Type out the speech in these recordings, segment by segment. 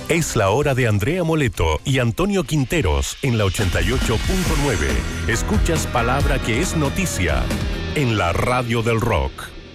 Es la hora de Andrea Moleto y Antonio Quinteros en la 88.9. Escuchas palabra que es noticia en la radio del rock.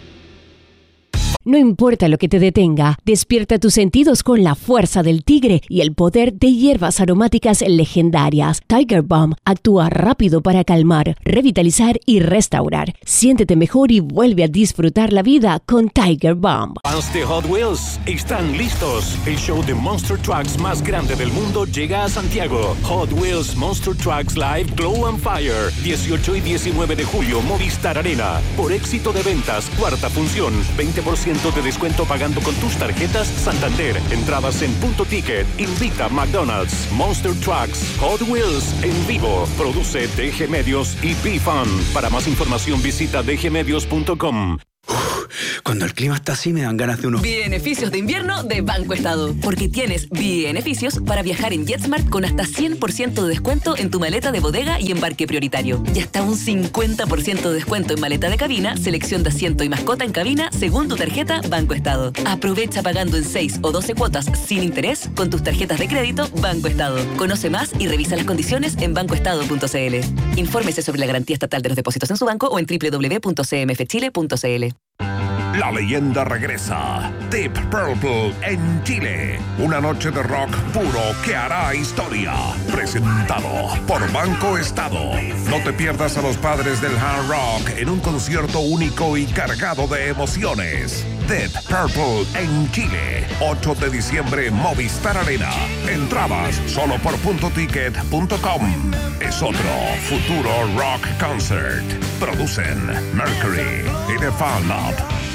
No importa lo que te detenga, despierta tus sentidos con la fuerza del tigre y el poder de hierbas aromáticas legendarias. Tiger Balm actúa rápido para calmar, revitalizar y restaurar. Siéntete mejor y vuelve a disfrutar la vida con Tiger Balm. Fans de Hot Wheels están listos. El show de Monster Trucks más grande del mundo llega a Santiago. Hot Wheels Monster Trucks Live Glow and Fire. 18 y 19 de julio, Movistar Arena. Por éxito de ventas, cuarta función. 20% de descuento pagando con tus tarjetas Santander. Entradas en Punto Ticket. Invita McDonald's. Monster Trucks Hot Wheels en vivo. Produce DG Medios y B-Fun. Para más información visita dgmedios.com. Cuando el clima está así me dan ganas de unos beneficios de invierno de Banco Estado. Porque tienes beneficios para viajar en JetSmart con hasta 100% de descuento en tu maleta de bodega y embarque prioritario. Y hasta un 50% de descuento en maleta de cabina, selección de asiento y mascota en cabina según tu tarjeta Banco Estado. Aprovecha pagando en 6 o 12 cuotas sin interés con tus tarjetas de crédito Banco Estado. Conoce más y revisa las condiciones en bancoestado.cl. Infórmese sobre la garantía estatal de los depósitos en su banco o en www.cmfchile.cl. La leyenda regresa. Deep Purple en Chile. Una noche de rock puro que hará historia. Presentado por Banco Estado. No te pierdas a los padres del hard rock en un concierto único y cargado de emociones. Deep Purple en Chile. 8 de diciembre, Movistar Arena. Entradas solo por puntoticket.com. Es otro futuro rock concert. Producen Mercury y The Fan Lab.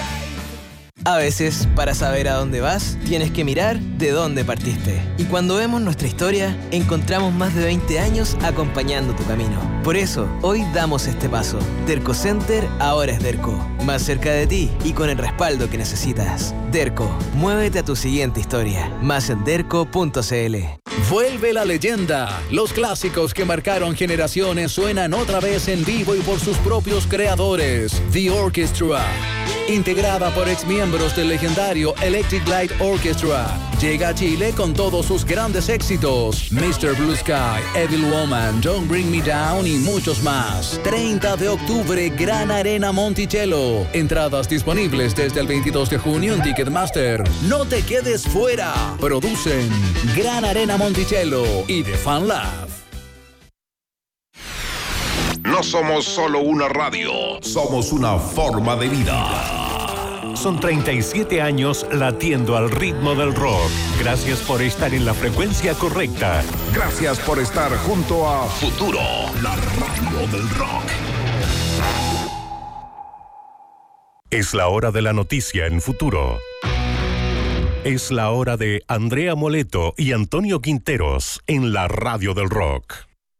A veces, para saber a dónde vas, tienes que mirar de dónde partiste. Y cuando vemos nuestra historia, encontramos más de 20 años acompañando tu camino. Por eso, hoy damos este paso. Derco Center ahora es Derco. Más cerca de ti y con el respaldo que necesitas. Derco, muévete a tu siguiente historia. Más en derco.cl. Vuelve la leyenda. Los clásicos que marcaron generaciones suenan otra vez en vivo y por sus propios creadores. The Orchestra. Integrada por exmiembros del legendario Electric Light Orchestra, llega a Chile con todos sus grandes éxitos: Mr. Blue Sky, Evil Woman, Don't Bring Me Down y muchos más. 30 de octubre, Gran Arena Monticello. Entradas disponibles desde el 22 de junio en Ticketmaster. No te quedes fuera. Producen Gran Arena Monticello y The Fan Lab. No somos solo una radio, somos una forma de vida. Son 37 años latiendo al ritmo del rock. Gracias por estar en la frecuencia correcta. Gracias por estar junto a Futuro, la radio del rock. Es la hora de la noticia en Futuro. Es la hora de Andrea Moleto y Antonio Quinteros en la radio del rock.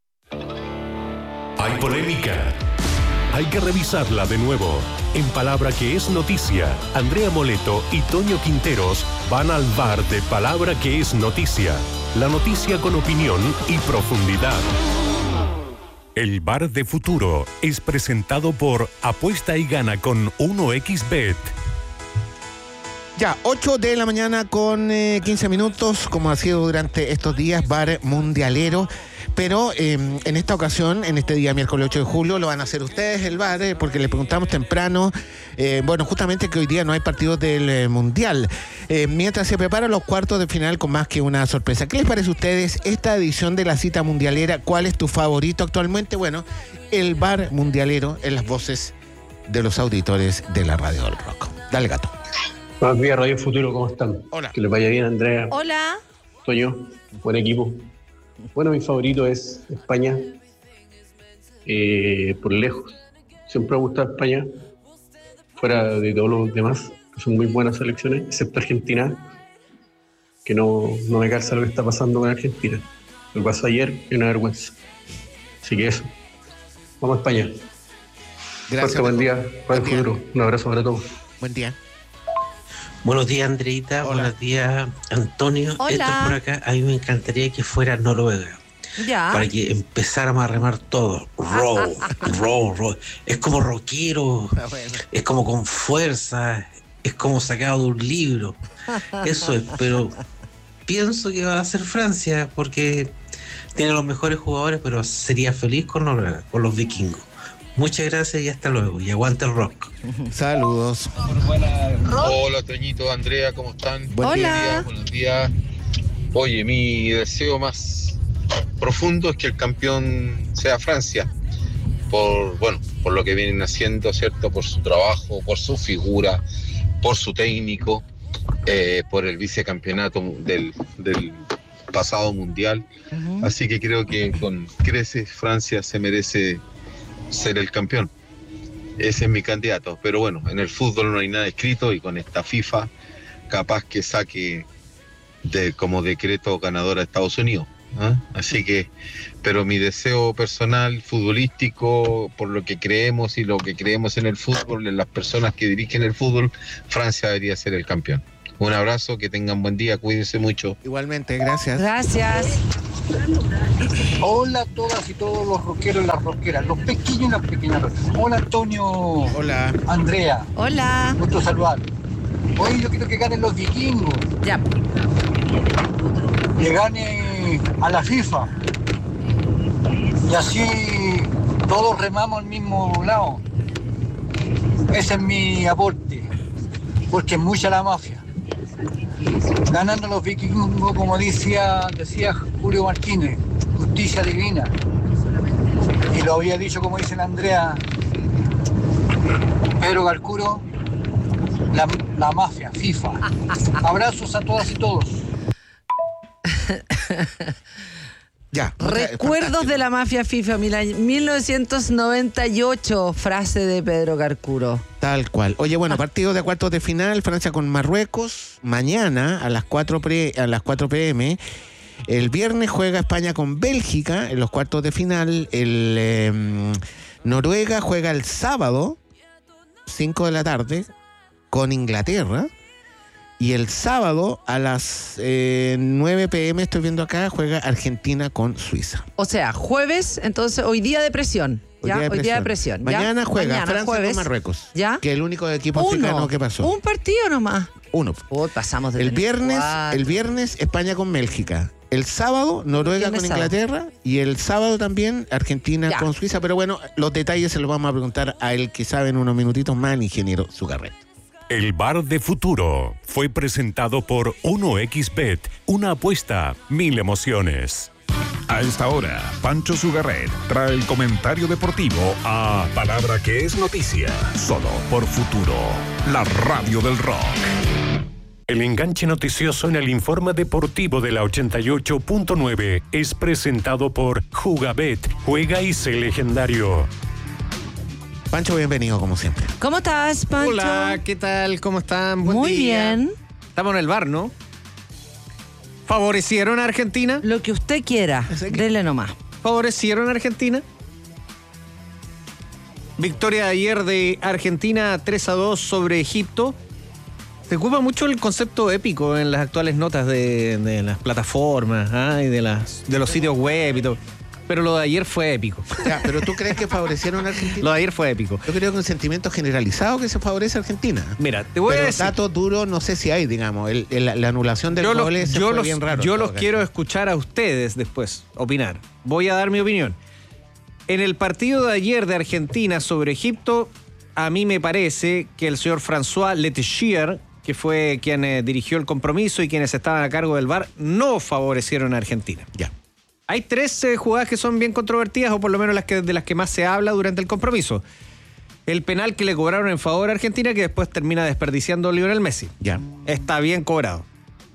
Hay polémica. Hay que revisarla de nuevo. En palabra que es noticia, Andrea Moleto y Toño Quinteros van al bar de palabra que es noticia. La noticia con opinión y profundidad. El bar de Futuro es presentado por Apuesta y Gana con 1xBet. Ya, 8 de la mañana con 15 minutos, como ha sido durante estos días, bar mundialero. Pero en esta ocasión, en este día miércoles 8 de julio, lo van a hacer ustedes el bar, porque le preguntamos temprano, justamente que hoy día no hay partidos del Mundial. Mientras se preparan los cuartos de final con más que una sorpresa. ¿Qué les parece a ustedes esta edición de la cita mundialera? ¿Cuál es tu favorito actualmente? Bueno, el bar mundialero en las voces de los auditores de la radio del rock. Dale, gato. Buenos días, Radio Futuro, ¿cómo están? Hola. Que les vaya bien, Andrea. Hola. Toño, buen equipo. Bueno, mi favorito es España, por lejos. Siempre me gusta España, fuera de todos los demás, que son muy buenas selecciones, excepto Argentina, que no me calza lo que está pasando con Argentina. Lo que pasó ayer es una vergüenza. Así que eso. Vamos a España. Gracias. Buen día, Radio Futuro. Un abrazo para todos. Buen día. Buenos días, Andreita. Hola. Buenos días, Antonio. Hola. Esto por acá, a mí me encantaría que fuera Noruega. Ya. Para que empezáramos a remar todo. Row. Es como rockero, es como con fuerza, es como sacado de un libro. Eso es, pero pienso que va a ser Francia porque tiene los mejores jugadores, pero sería feliz con los vikingos. Muchas gracias y hasta luego. Y aguante el rock. Saludos. Hola, Toñito, Andrea, ¿cómo están? Hola. Buenos días. Oye, mi deseo más profundo es que el campeón sea Francia. Por lo que vienen haciendo, ¿cierto? Por su trabajo, por su figura, por su técnico, por el vicecampeonato del pasado mundial. Así que creo que con creces Francia se merece ser el campeón. Ese es mi candidato. Pero bueno, en el fútbol no hay nada escrito y con esta FIFA capaz que saque como decreto ganador a Estados Unidos. Así que, pero mi deseo personal, futbolístico, por lo que creemos y lo que creemos en el fútbol, en las personas que dirigen el fútbol, Francia debería ser el campeón. Un abrazo, que tengan buen día, cuídense mucho. Igualmente, gracias. Gracias. Hola a todas y todos los rockeros y las rockeras, los pequeños y las pequeñas. Hola Antonio. Hola. Andrea. Hola. Gusto saludar. Hoy yo quiero que ganen los vikingos. Ya. Que gane a la FIFA. Y así todos remamos al mismo lado. Ese es mi aporte. Porque es mucha la mafia. Ganando los vikingos, como decía Julio Martínez, justicia divina. Y lo había dicho, como dice la Andrea, Pedro Garcuro, la mafia, FIFA. Abrazos a todas y todos. Ya. Recuerdos de la mafia FIFA, 1998, frase de Pedro Garcuro. Tal cual. Oye, bueno, partido de cuartos de final, Francia con Marruecos, mañana a las 4 p.m. El viernes juega España con Bélgica en los cuartos de final. Noruega juega el sábado, 5 de la tarde, con Inglaterra. Y el sábado a las 9 p.m, estoy viendo acá, juega Argentina con Suiza. O sea, jueves, entonces, hoy día de presión. Hoy día de presión. Mañana juega Francia jueves, con Marruecos. ¿Ya? Que es el único equipo africano que pasó. Un partido nomás. Uno. Pasamos de el viernes España con Bélgica. El sábado Noruega con Inglaterra. Y el sábado también Argentina con Suiza. Pero bueno, los detalles se los vamos a preguntar a él que sabe en unos minutitos más, el ingeniero Zugarret. El Bar de Futuro fue presentado por 1xBet, una apuesta, 1000 emociones. A esta hora, Pancho Zugarret trae el comentario deportivo a Palabra que es noticia, solo por Futuro, la radio del rock. El enganche noticioso en el informe deportivo de la 88.9 es presentado por Jugabet, juega y sé legendario. Pancho, bienvenido como siempre. ¿Cómo estás, Pancho? Hola, ¿qué tal? ¿Cómo están? Buen Muy día. bien. Estamos en el bar, ¿no? ¿Favorecieron a Argentina? Lo que usted quiera, dele nomás. ¿Favorecieron a Argentina? Victoria de ayer de Argentina 3-2 sobre Egipto. Se ocupa mucho el concepto épico en las actuales notas de las plataformas y de los sitios web y todo. Pero lo de ayer fue épico. Ya, ¿pero tú crees que favorecieron a Argentina? Lo de ayer fue épico. Yo creo que un sentimiento generalizado que se favorece a Argentina. Mira, te voy a decir. Datos duros no sé si hay, digamos. La anulación del gol fue bien raro. Yo los quiero escuchar a ustedes después, opinar. Voy a dar mi opinión. En el partido de ayer de Argentina sobre Egipto, a mí me parece que el señor François Letelier, que fue quien dirigió el compromiso y quienes estaban a cargo del VAR, no favorecieron a Argentina. Ya. Hay 3 jugadas que son bien controvertidas, o por lo menos de las que más se habla durante el compromiso. El penal que le cobraron en favor a Argentina, que después termina desperdiciando Lionel Messi. Ya. Está bien cobrado.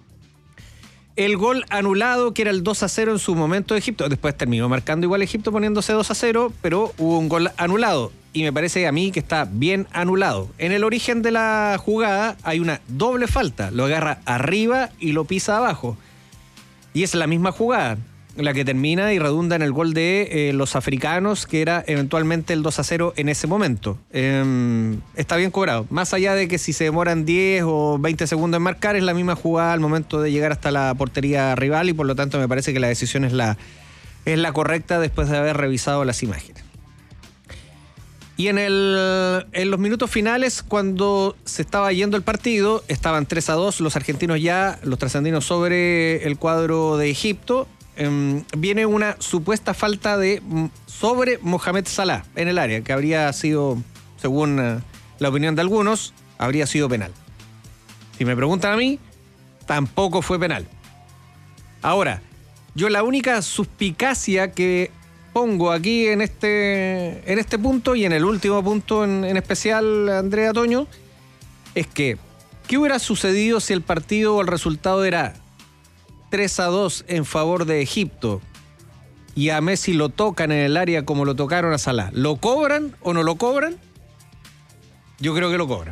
El gol anulado, que era el 2-0 en su momento de Egipto. Después terminó marcando igual Egipto poniéndose 2-0, pero hubo un gol anulado. Y me parece a mí que está bien anulado. En el origen de la jugada hay una doble falta. Lo agarra arriba y lo pisa abajo. Y es la misma jugada la que termina y redunda en el gol de los africanos, que era eventualmente el 2-0 en ese momento. Está bien cobrado. Más allá de que si se demoran 10 o 20 segundos en marcar, es la misma jugada al momento de llegar hasta la portería rival, y por lo tanto me parece que la decisión es la correcta después de haber revisado las imágenes. Y en los minutos finales, cuando se estaba yendo el partido, estaban 3-2 los argentinos ya, los trasandinos sobre el cuadro de Egipto. Viene una supuesta falta sobre Mohamed Salah en el área, que habría sido, según la opinión de algunos, habría sido penal. Si me preguntan a mí, tampoco fue penal. Ahora, yo la única suspicacia que pongo aquí en este punto y en el último punto en especial, Andrea Toño, es que ¿qué hubiera sucedido si el partido o el resultado era 3-2 en favor de Egipto y a Messi lo tocan en el área como lo tocaron a Salah? ¿Lo cobran o no lo cobran? Yo creo que lo cobran.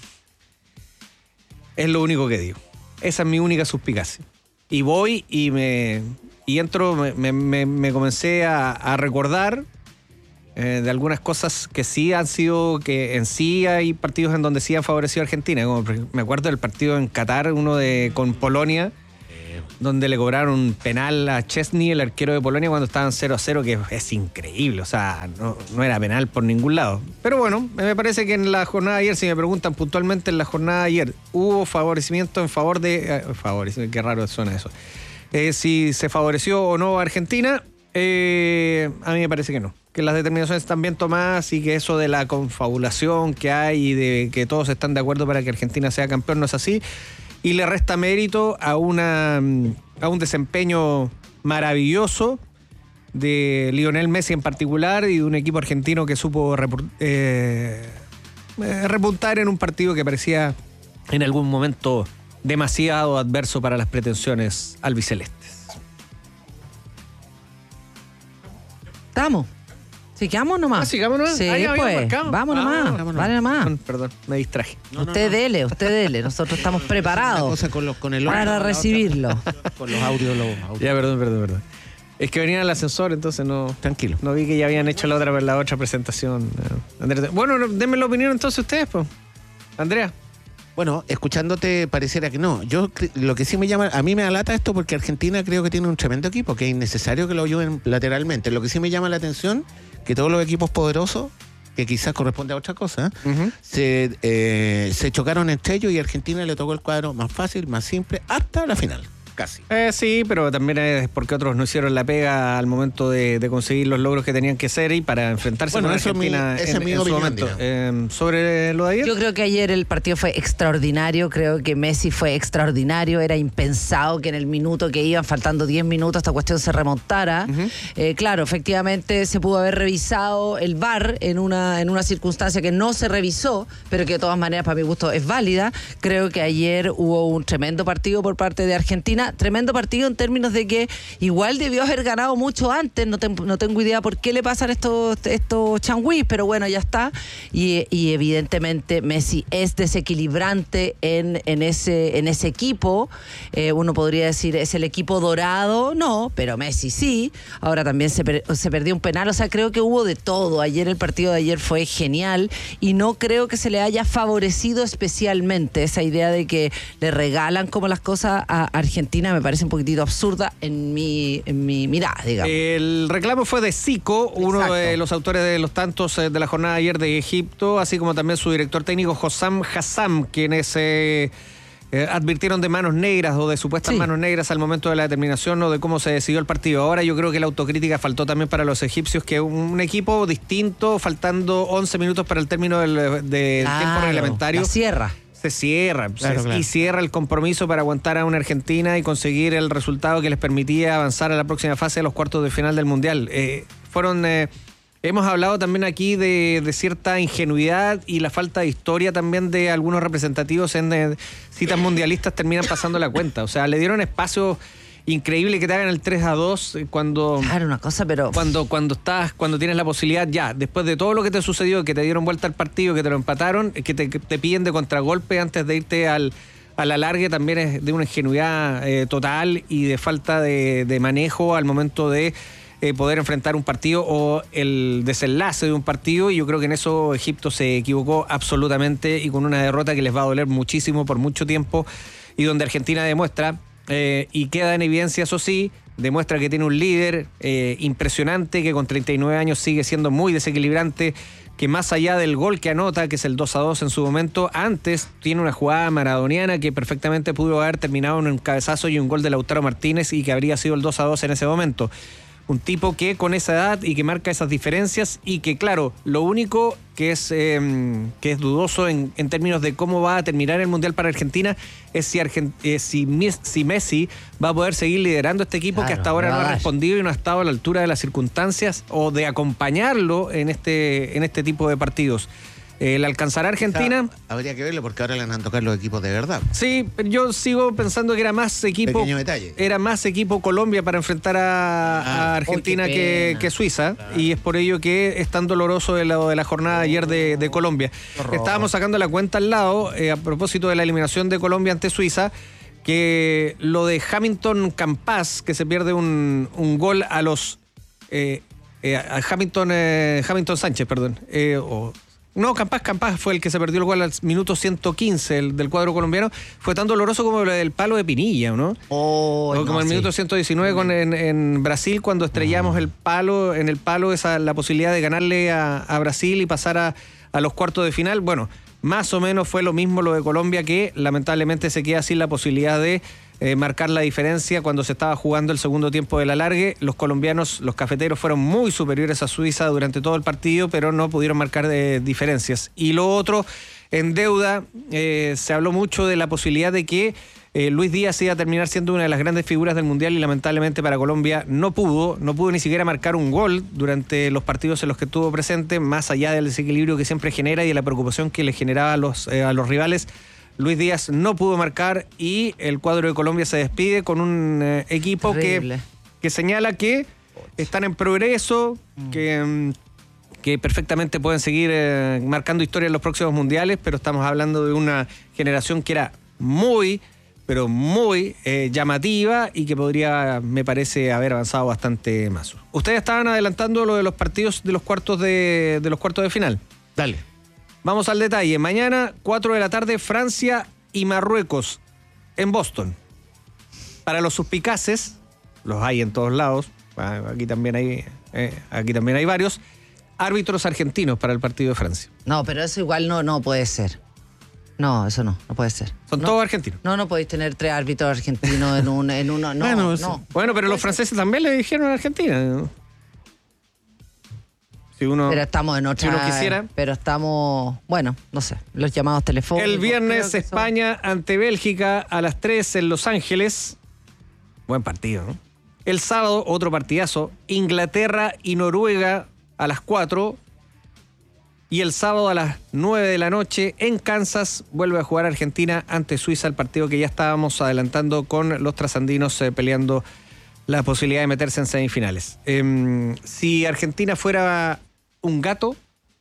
Es lo único que digo. Esa es mi única suspicacia. Y voy y entro, me comencé a recordar de algunas cosas que sí han sido, que en sí hay partidos en donde sí han favorecido a Argentina. Como me acuerdo del partido en Qatar, uno con Polonia, donde le cobraron un penal a Chesney, el arquero de Polonia, cuando estaban 0-0, que es increíble. O sea, no era penal por ningún lado. Pero bueno, me parece que en la jornada de ayer, si me preguntan puntualmente, en la jornada de ayer, ¿hubo favorecimiento en favor de... favorecimiento, qué raro suena eso. Si se favoreció o no a Argentina, a mí me parece que no. Que las determinaciones están bien tomadas y que eso de la confabulación que hay y de que todos están de acuerdo para que Argentina sea campeón no es así. Y le resta mérito a un desempeño maravilloso de Lionel Messi en particular y de un equipo argentino que supo repuntar en un partido que parecía en algún momento demasiado adverso para las pretensiones albicelestes. ¿Estamos? ¿Sigamos nomás? ¿Sigamos nomás? Sí, pues. Vamos nomás. Vale nomás. Perdón, me distraje. Usted dele. Nosotros estamos preparados para recibirlo. Con los audios. Ya, perdón. Es que venía al ascensor, entonces no... Tranquilo. No vi que ya habían hecho la otra presentación. Bueno, denme la opinión entonces ustedes, pues. Andrea. Bueno, escuchándote pareciera que no. Lo que sí me llama, a mí me alata esto porque Argentina creo que tiene un tremendo equipo, que es innecesario que lo ayuden lateralmente. Lo que sí me llama la atención, que todos los equipos poderosos, que quizás corresponde a otra cosa, se chocaron entre ellos y a Argentina le tocó el cuadro más fácil, más simple, hasta la final. Casi. Sí, pero también es porque otros no hicieron la pega al momento de conseguir los logros que tenían que hacer y para enfrentarse con Argentina en su momento. Sobre lo de ayer. Yo creo que ayer el partido fue extraordinario, creo que Messi fue extraordinario, era impensado que en el minuto que iban, faltando 10 minutos, esta cuestión se remontara. Claro, efectivamente se pudo haber revisado el VAR en una circunstancia que no se revisó, pero que de todas maneras para mi gusto es válida. Creo que ayer hubo un tremendo partido por parte de Argentina. Tremendo partido en términos de que igual debió haber ganado mucho antes, no tengo idea por qué le pasan estos changuis, pero bueno, ya está. Y evidentemente Messi es desequilibrante en ese equipo. Uno podría decir, ¿es el equipo dorado? No, pero Messi sí. Ahora también se perdió un penal, o sea, creo que hubo de todo. Ayer el partido de ayer fue genial y no creo que se le haya favorecido especialmente esa idea de que le regalan como las cosas a Argentina. Me parece un poquitito absurda en mi mirada, digamos. El reclamo fue de Zico, uno de los autores de los tantos de la jornada de ayer de Egipto, así como también su director técnico Hossam Hassam, quienes advirtieron de manos negras o de supuestas manos negras al momento de la determinación o de cómo se decidió el partido. Ahora yo creo que la autocrítica faltó también para los egipcios, que un equipo distinto, faltando 11 minutos para el término del tiempo reglamentario. Se cierra. Claro. Y cierra el compromiso para aguantar a una Argentina y conseguir el resultado que les permitía avanzar a la próxima fase de los cuartos de final del Mundial. Hemos hablado también aquí de cierta ingenuidad y la falta de historia también de algunos representativos en citas mundialistas terminan pasando la cuenta. O sea, le dieron espacio increíble que te hagan el 3-2 cuando... Claro, una cosa, pero... Cuando tienes la posibilidad, ya, después de todo lo que te sucedió, que te dieron vuelta al partido, que te lo empataron, que te piden de contragolpe antes de irte al alargue, también es de una ingenuidad total y de falta de manejo al momento de poder enfrentar un partido o el desenlace de un partido, y yo creo que en eso Egipto se equivocó absolutamente y con una derrota que les va a doler muchísimo por mucho tiempo y donde Argentina demuestra... y queda en evidencia, eso sí, demuestra que tiene un líder impresionante, que con 39 años sigue siendo muy desequilibrante, que más allá del gol que anota, que es el 2-2 en su momento, antes tiene una jugada maradoniana que perfectamente pudo haber terminado en un cabezazo y un gol de Lautaro Martínez y que habría sido el 2-2 en ese momento. Un tipo que con esa edad y que marca esas diferencias y que, claro, lo único que es dudoso en términos de cómo va a terminar el Mundial para Argentina es si Messi va a poder seguir liderando este equipo, que hasta ahora no ha respondido y no ha estado a la altura de las circunstancias o de acompañarlo en este tipo de partidos. ¿Le alcanzará Argentina? O sea, habría que verlo porque ahora le van a tocar los equipos de verdad. Sí, pero yo sigo pensando que era más equipo. Pequeño detalle. Era más equipo Colombia para enfrentar a Argentina que Suiza. Claro. Y es por ello que es tan doloroso de la jornada de ayer de Colombia. Estábamos sacando la cuenta al lado, a propósito de la eliminación de Colombia ante Suiza, que lo de Hamilton Campas, que se pierde un gol a los Hamilton Sánchez, perdón. No, Campas fue el que se perdió el gol al minuto 115 del cuadro colombiano. Fue tan doloroso como el palo de Pinilla, ¿no? Como el minuto 119 en Brasil, cuando estrellamos el palo, la posibilidad de ganarle a Brasil y pasar a los cuartos de final. Bueno, más o menos fue lo mismo lo de Colombia, que lamentablemente se queda sin la posibilidad de marcar la diferencia cuando se estaba jugando el segundo tiempo del alargue. Los colombianos, los cafeteros, fueron muy superiores a Suiza durante todo el partido, pero no pudieron marcar diferencias. Y lo otro, en deuda, se habló mucho de la posibilidad de que Luis Díaz iba a terminar siendo una de las grandes figuras del Mundial y lamentablemente para Colombia no pudo ni siquiera marcar un gol durante los partidos en los que estuvo presente, más allá del desequilibrio que siempre genera y de la preocupación que le generaba a los rivales. Luis Díaz no pudo marcar y el cuadro de Colombia se despide con un equipo que señala que están en progreso, que perfectamente pueden seguir marcando historia en los próximos mundiales, pero estamos hablando de una generación que era muy llamativa y que podría, me parece, haber avanzado bastante más. Ustedes estaban adelantando lo de los partidos de los cuartos de final. Dale. Vamos al detalle. Mañana, 4 de la tarde, Francia y Marruecos en Boston. Para los suspicaces, los hay en todos lados, aquí también hay varios, árbitros argentinos para el partido de Francia. No, pero eso igual no puede ser. No, eso no puede ser. ¿Son todos argentinos? No podéis tener 3 árbitros argentinos en uno. No. Bueno, pero los franceses también le dijeron a Argentina, ¿no? Pero estamos en otra. Si uno quisiera. Pero estamos, no sé, los llamados telefónicos. El viernes España ante Bélgica a las 3 en Los Ángeles. Buen partido, ¿no? El sábado, otro partidazo. Inglaterra y Noruega a las 4. Y el sábado a las 9 de la noche en Kansas vuelve a jugar Argentina ante Suiza, el partido que ya estábamos adelantando con los trasandinos peleando la posibilidad de meterse en semifinales. Si Argentina fuera un gato,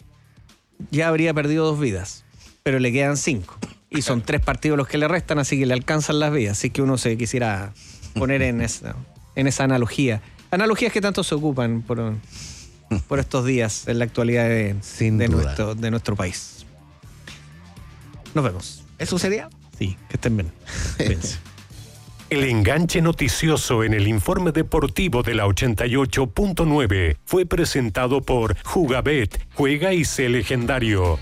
ya habría perdido 2 vidas, pero le quedan 5 y son 3 partidos los que le restan, así que le alcanzan las vidas. Así que uno se quisiera poner en esa analogías que tanto se ocupan por estos días en la actualidad de nuestro país. Nos vemos. ¿Eso sería? Sí, que estén bien. El enganche noticioso en el informe deportivo de la 88.9 fue presentado por Jugabet. Juega y sé legendario.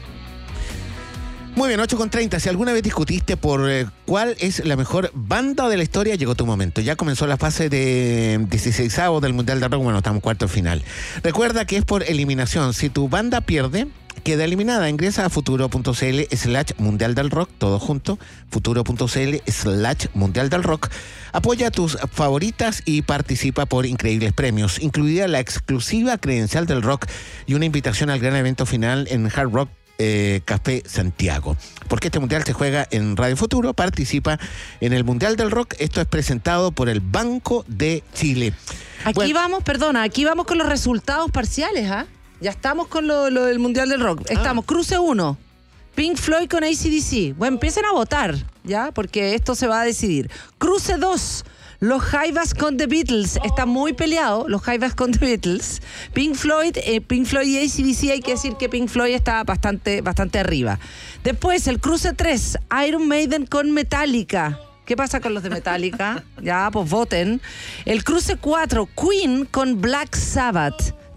Muy bien, 8:30. Si alguna vez discutiste por cuál es la mejor banda de la historia, llegó tu momento. Ya comenzó la fase de 16avos del Mundial de Rock. Bueno, estamos cuarto final. Recuerda que es por eliminación. Si tu banda pierde, queda eliminada. Ingresa a futuro.cl/Mundial del Rock, todo junto, futuro.cl/Mundial del Rock. Apoya a tus favoritas y participa por increíbles premios, incluida la exclusiva credencial del rock y una invitación al gran evento final en Hard Rock Café Santiago. Porque este mundial se juega en Radio Futuro, participa en el Mundial del Rock. Esto es presentado por el Banco de Chile. Aquí vamos con los resultados parciales, ¿ah? Ya estamos con lo del Mundial del Rock. Estamos, cruce 1, Pink Floyd con AC/DC. Bueno, empiecen a votar, ¿ya? Porque esto se va a decidir. Cruce 2, los Jaivas con The Beatles. Está muy peleado, los Jaivas con The Beatles. Pink Floyd y AC/DC, hay que decir que Pink Floyd está bastante arriba. Después, el cruce 3, Iron Maiden con Metallica. ¿Qué pasa con los de Metallica? Ya, pues voten. El cruce 4, Queen con Black Sabbath.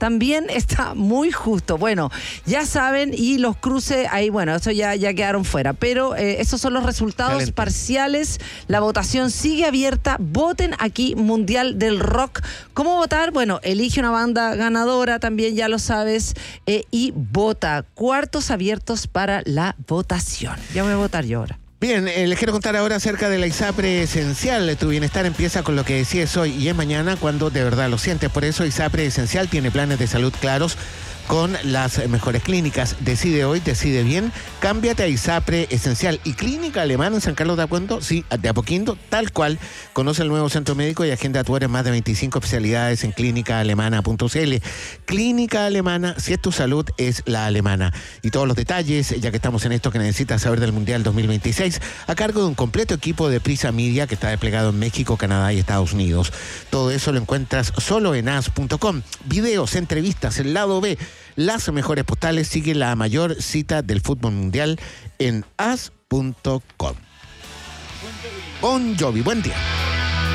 también está muy justo. Bueno, ya saben, y los cruces, ahí bueno, eso ya quedaron fuera, pero esos son los resultados parciales. La votación sigue abierta. Voten aquí, Mundial del Rock. ¿Cómo votar? Bueno, elige una banda ganadora, también ya lo sabes, y vota. Cuartos abiertos para la votación. Ya voy a votar yo ahora. Bien, les quiero contar ahora acerca de la ISAPRE Esencial. Tu bienestar empieza con lo que decides hoy y es mañana cuando de verdad lo sientes. Por eso ISAPRE Esencial tiene planes de salud claros con las mejores clínicas. Decide hoy, decide bien. Cámbiate a ISAPRE Esencial. Y Clínica Alemana en San Carlos de Apoquindo, sí, de Apoquindo, tal cual. Conoce el nuevo centro médico y agenda tu hora en más de 25 especialidades en clínicaalemana.cl. Clínica Alemana, si es tu salud, es la alemana. Y todos los detalles, ya que estamos en esto que necesitas saber del Mundial 2026, a cargo de un completo equipo de Prisa Media que está desplegado en México, Canadá y Estados Unidos. Todo eso lo encuentras solo en as.com. Videos, entrevistas, el lado B, las mejores postales. Sigue la mayor cita del fútbol mundial en as.com. Bon Jovi, buen día.